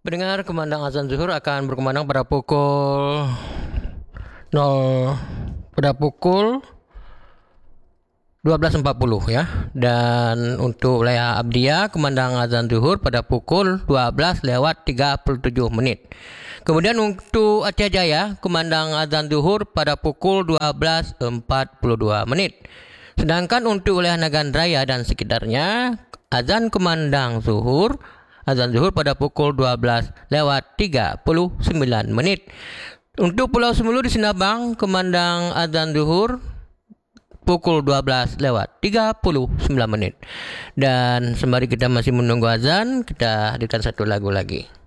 Pendengar, kumandang azan zuhur akan berkumandang pada pukul 12.40 ya. Dan untuk wilayah Abdiya, kumandang azan zuhur pada pukul 12:37. Kemudian untuk Aceh Jaya, kumandang azan zuhur pada pukul 12:42. Sedangkan untuk wilayah Nagan Raya dan sekitarnya, azan zuhur pada pukul 12:39. Untuk Pulau Semulu di Sinabang, kumandang azan zuhur pukul 12:39. Dan sembari kita masih menunggu azan, kita hadirkan satu lagu lagi.